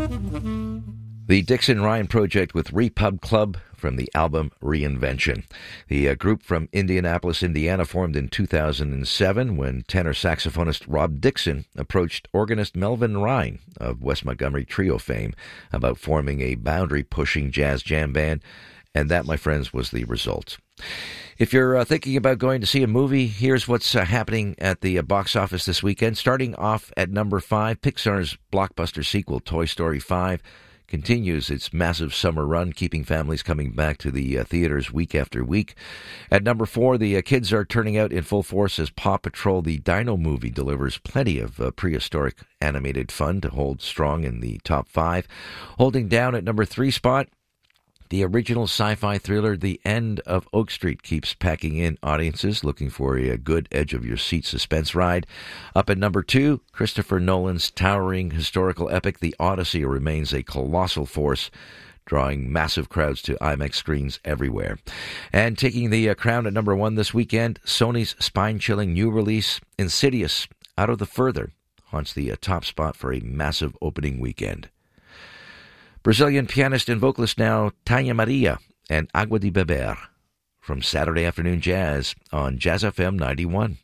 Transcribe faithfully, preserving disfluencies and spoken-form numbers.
The Dixon Ryan Project with Repub Club from the album Reinvention. The uh, group from Indianapolis, Indiana, formed in two thousand seven when tenor saxophonist Rob Dixon approached organist Melvin Ryan of West Montgomery Trio fame about forming a boundary-pushing jazz jam band, and that, my friends, was the result. If you're uh, thinking about going to see a movie, here's what's uh, happening at the uh, box office this weekend. Starting off at number five, Pixar's blockbuster sequel, Toy Story five, continues its massive summer run, keeping families coming back to the uh, theaters week after week. At number four, the uh, kids are turning out in full force as Paw Patrol the Dino movie delivers plenty of uh, prehistoric animated fun to hold strong in the top five. Holding down at number three spot, the original sci-fi thriller The End of Oak Street keeps packing in audiences looking for a good edge-of-your-seat suspense ride. Up at number two, Christopher Nolan's towering historical epic The Odyssey remains a colossal force, drawing massive crowds to IMAX screens everywhere. And taking the uh, crown at number one this weekend, Sony's spine-chilling new release, Insidious, Out of the Further, haunts the uh, top spot for a massive opening weekend. Brazilian pianist and vocalist now Tânia Maria and Água de Beber from Saturday Afternoon Jazz on Jazz F M ninety-one.